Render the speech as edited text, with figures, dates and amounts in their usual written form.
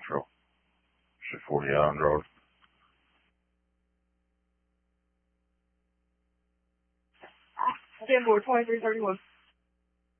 Control. Shit 40 out on road. Stanboard 2331.